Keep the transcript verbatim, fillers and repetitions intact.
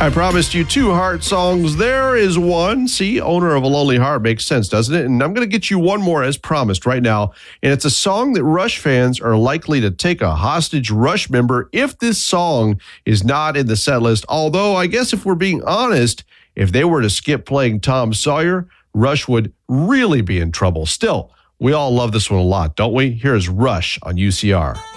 I promised you two heart songs. There is one. See, Owner of a Lonely Heart makes sense, doesn't it? And I'm going to get you one more as promised right now. And it's a song that Rush fans are likely to take a hostage Rush member if this song is not in the set list. Although, I guess if we're being honest, if they were to skip playing Tom Sawyer, Rush would really be in trouble. Still, we all love this one a lot, don't we? Here's Rush on U C R.